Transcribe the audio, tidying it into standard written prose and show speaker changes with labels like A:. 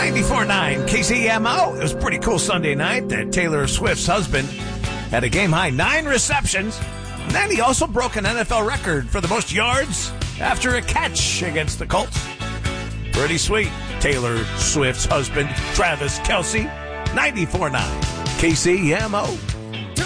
A: 94.9 KCMO. It was a pretty cool Sunday night that Taylor Swift's husband had a game-high 9 receptions. And then he also broke an NFL record for the most yards after a catch against the Colts. Pretty sweet. Taylor Swift's husband, Travis Kelce, 94.9 KCMO.